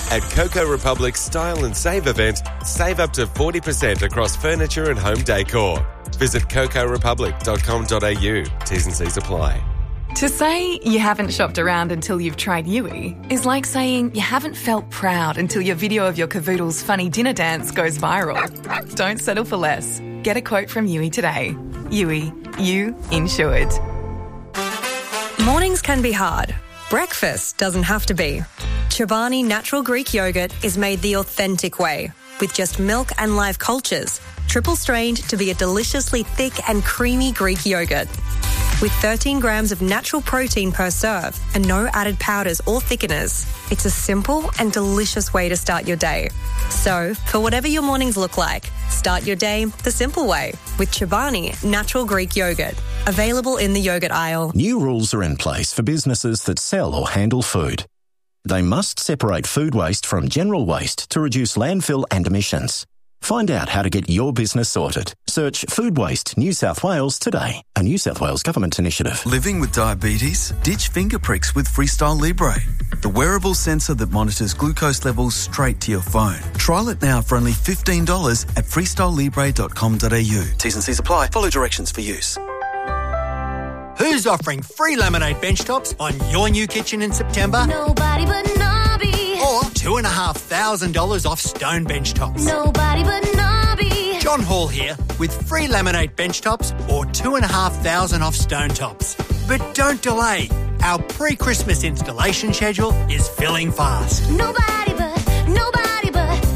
At Coco Republic's Style and Save event, save up to 40% across furniture and home decor. Visit cocorepublic.com.au. T's and C's apply. To say you haven't shopped around until you've tried Yui is like saying you haven't felt proud until your video of your cavoodle's funny dinner dance goes viral. Don't settle for less. Get a quote from Yui today. Yui, you insured. Mornings can be hard. Breakfast doesn't have to be. Chobani Natural Greek Yogurt is made the authentic way, with just milk and live cultures, triple strained to be a deliciously thick and creamy Greek yogurt. With 13 grams of natural protein per serve and no added powders or thickeners, it's a simple and delicious way to start your day. So, for whatever your mornings look like, start your day the simple way with Chobani Natural Greek Yogurt. Available in the yogurt aisle. New rules are in place for businesses that sell or handle food. They must separate food waste from general waste to reduce landfill and emissions. Find out how to get your business sorted. Search Food Waste New South Wales today, a New South Wales government initiative. Living with diabetes? Ditch finger pricks with Freestyle Libre, the wearable sensor that monitors glucose levels straight to your phone. Trial it now for only $15 at freestylelibre.com.au. T's and C's apply. Follow directions for use. Who's offering free laminate benchtops on your new kitchen in September? Nobody but Nobby. Or $2,500 off stone benchtops? Nobody but Nobby. John Hall here with free laminate benchtops or $2,500 off stone tops. But don't delay. Our pre-Christmas installation schedule is filling fast. Nobody but Nobby.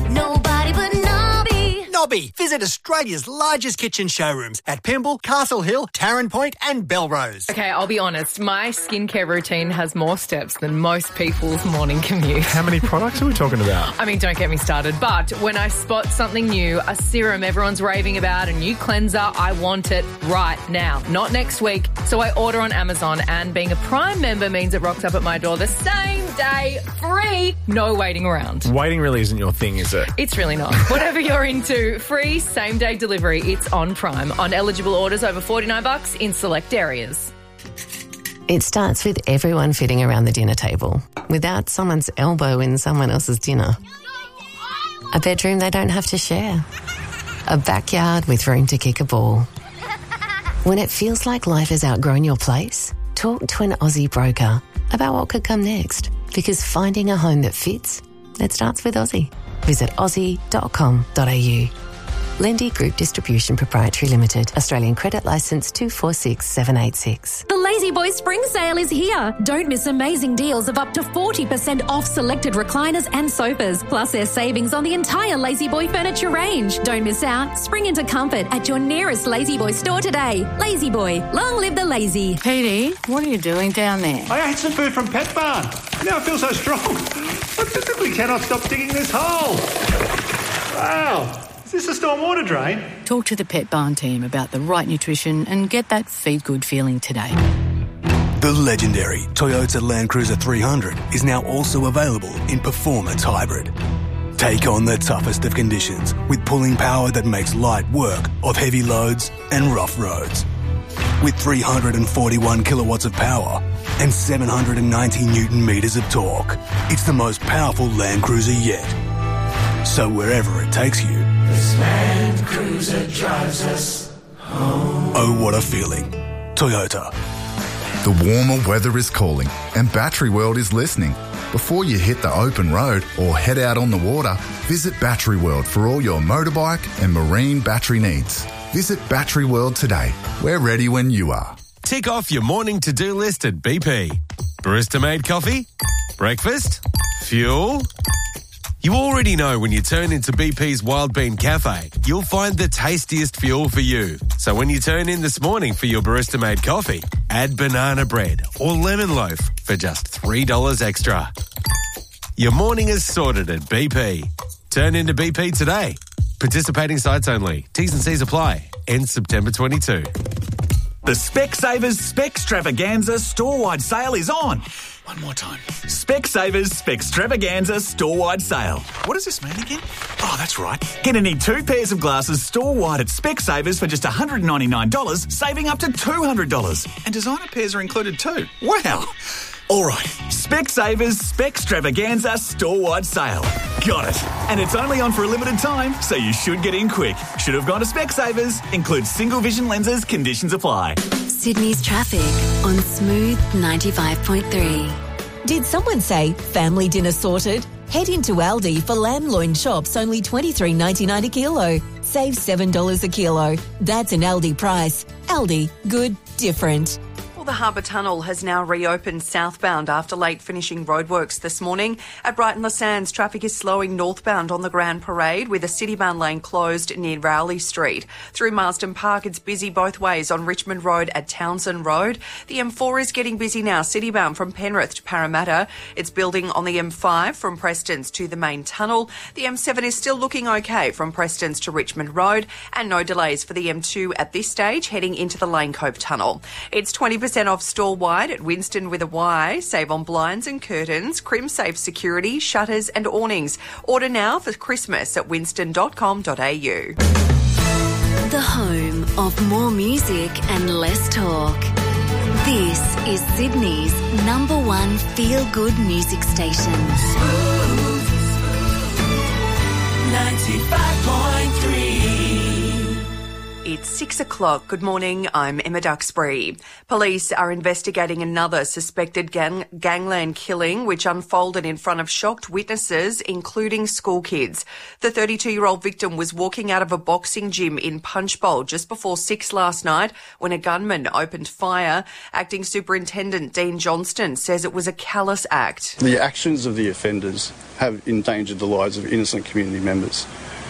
Nobby. Visit Australia's largest kitchen showrooms at Pymble, Castle Hill, Tarrant Point and Belrose. Okay, I'll be honest. My skincare routine has more steps than most people's morning commute. How many products are we talking about? I mean, don't get me started. But when I spot something new, a serum everyone's raving about, a new cleanser, I want it right now, not next week. So I order on Amazon, and being a Prime member means it rocks up at my door the same day, free, no waiting around. Waiting really isn't your thing, is it? It's really not. Whatever you're into, free same-day delivery. It's on Prime. On eligible orders over $49 in select areas. It starts with everyone fitting around the dinner table without someone's elbow in someone else's dinner. A bedroom they don't have to share. A backyard with room to kick a ball. When it feels like life has outgrown your place, talk to an Aussie broker about what could come next. Because finding a home that fits, it starts with Aussie. Visit aussie.com.au. Lendy Group Distribution Proprietary Limited. Australian Credit Licence 246786. The Lazy Boy Spring Sale is here. Don't miss amazing deals of up to 40% off selected recliners and sofas. Plus there's savings on the entire Lazy Boy furniture range. Don't miss out. Spring into comfort at your nearest Lazy Boy store today. Lazy Boy. Long live the lazy. Petey, what are you doing down there? I ate some food from Pet Barn. Now I feel so strong. I physically cannot stop digging this hole. Wow. Is this a stormwater drain? Talk to the Pet Barn team about the right nutrition and get that feed good feeling today. The legendary Toyota Land Cruiser 300 is now also available in Performance Hybrid. Take on the toughest of conditions with pulling power that makes light work of heavy loads and rough roads. With 341 kilowatts of power and 790 Newton meters of torque, it's the most powerful Land Cruiser yet. So wherever it takes you, this Land Cruiser drives us home. Oh, what a feeling. Toyota. The warmer weather is calling and Battery World is listening. Before you hit the open road or head out on the water, visit Battery World for all your motorbike and marine battery needs. Visit Battery World today. We're ready when you are. Tick off your morning to-do list at BP. Barista-made coffee? Breakfast? Fuel? You already know when you turn into BP's Wild Bean Cafe, you'll find the tastiest fuel for you. So when you turn in this morning for your barista-made coffee, add banana bread or lemon loaf for just $3 extra. Your morning is sorted at BP. Turn into BP today. Participating sites only. T's and C's apply. Ends September 22. The Specsavers Specstravaganza store-wide sale is on. One more time. Specsavers Specstravaganza store-wide sale. What does this mean again? Oh, that's right. Get any 2 pairs of glasses store-wide at Specsavers for just $199, saving up to $200. And designer pairs are included too. Wow. All right, Specsavers Specstravaganza store-wide sale. Got it. And it's only on for a limited time, so you should get in quick. Should have gone to Specsavers. Includes single vision lenses. Conditions apply. Sydney's traffic on Smooth 95.3. Did someone say family dinner sorted? Head into Aldi for lamb loin chops, only $23.99 a kilo. Save $7 a kilo. That's an Aldi price. Aldi, good, different. Well, the Harbour Tunnel has now reopened southbound after late finishing roadworks this morning. At Brighton Le Sands, traffic is slowing northbound on the Grand Parade with a Citybound lane closed near Rowley Street. Through Marsden Park, it's busy both ways on Richmond Road at Townsend Road. The M4 is getting busy now, Citybound from Penrith to Parramatta. It's building on the M5 from Prestons to the main tunnel. The M7 is still looking okay from Prestons to Richmond Road, and no delays for the M2 at this stage heading into the Lane Cove Tunnel. It's 20% off store-wide at Winston with a Y. Save on blinds and curtains, CrimSafe security, shutters and awnings. Order now for Christmas at winston.com.au. The home of more music and less talk. This is Sydney's #1 feel-good music station. 95.3. It's 6 o'clock. Good morning. I'm Emma Duxbury. Police are investigating another suspected gangland killing which unfolded in front of shocked witnesses, including school kids. The 32-year-old victim was walking out of a boxing gym in Punchbowl just before 6 last night when a gunman opened fire. Acting Superintendent Dean Johnston says it was a callous act. The actions of the offenders have endangered the lives of innocent community members.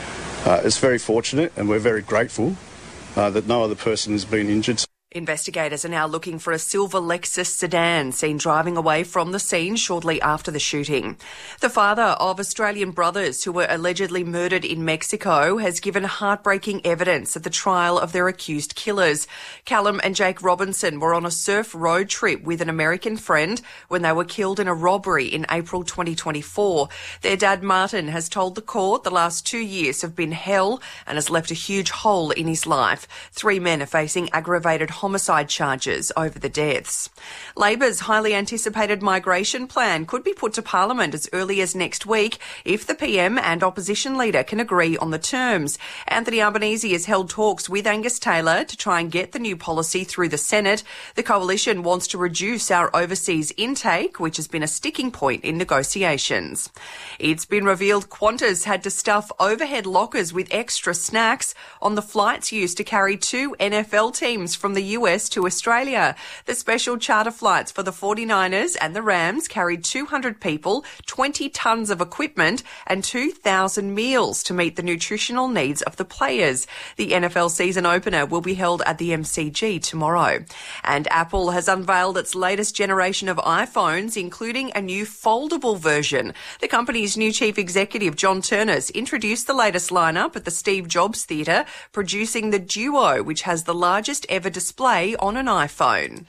It's very fortunate and we're very grateful that no other person has been injured. Investigators are now looking for a silver Lexus sedan seen driving away from the scene shortly after the shooting. The father of Australian brothers who were allegedly murdered in Mexico has given heartbreaking evidence at the trial of their accused killers. Callum and Jake Robinson were on a surf road trip with an American friend when they were killed in a robbery in April 2024. Their dad, Martin, has told the court the last 2 years have been hell and has left a huge hole in his life. 3 men are facing aggravated homicide charges over the deaths. Labor's highly anticipated migration plan could be put to Parliament as early as next week if the PM and opposition leader can agree on the terms. Anthony Albanese has held talks with Angus Taylor to try and get the new policy through the Senate. The coalition wants to reduce our overseas intake, which has been a sticking point in negotiations. It's been revealed Qantas had to stuff overhead lockers with extra snacks on the flights used to carry 2 NFL teams from the US to Australia. The special charter flights for the 49ers and the Rams carried 200 people, 20 tonnes of equipment and 2,000 meals to meet the nutritional needs of the players. The NFL season opener will be held at the MCG tomorrow. And Apple has unveiled its latest generation of iPhones, including a new foldable version. The company's new chief executive, John Turners, introduced the latest lineup at the Steve Jobs Theatre, producing the Duo, which has the largest ever display on an iPhone.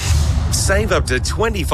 Save up to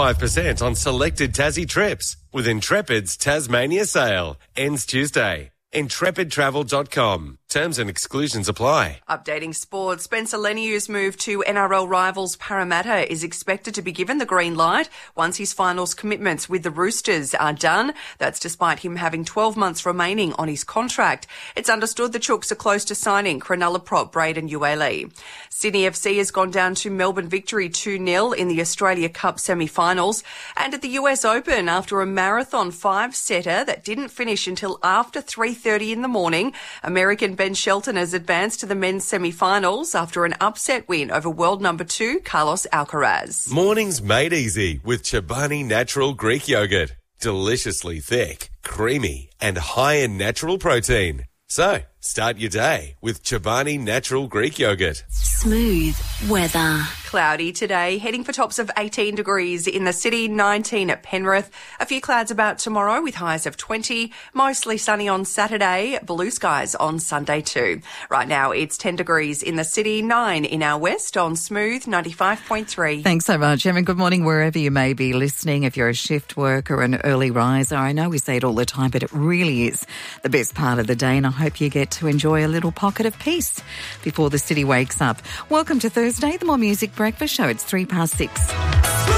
25% on selected Tassie trips with Intrepid's Tasmania sale. Ends Tuesday. IntrepidTravel.com. Terms and exclusions apply. Updating sports, Spencer Leniu's move to NRL rivals Parramatta is expected to be given the green light once his finals commitments with the Roosters are done. That's despite him having 12 months remaining on his contract. It's understood the Chooks are close to signing Cronulla prop Braden Uele. Sydney FC has gone down to Melbourne victory 2-0 in the Australia Cup semi-finals. And at the US Open, after a marathon 5-setter that didn't finish until after 3:30 in the morning, American Ben Shelton has advanced to the men's semi-finals after an upset win over world number 2 Carlos Alcaraz. Mornings made easy with Chobani Natural Greek Yogurt. Deliciously thick, creamy and high in natural protein. So, start your day with Chobani Natural Greek Yogurt. Smooth weather. Cloudy today, heading for tops of 18 degrees in the city, 19 at Penrith. A few clouds about tomorrow with highs of 20. Mostly sunny on Saturday, blue skies on Sunday too. Right now it's 10 degrees in the city, 9 in our west on Smooth 95.3. Thanks so much, Emma. Good morning wherever you may be listening. If you're a shift worker, an early riser, I know we say it all the time, but it really is the best part of the day, and I hope you get to enjoy a little pocket of peace before the city wakes up. Welcome to Thursday, the More Music Breakfast Show. It's 6:03.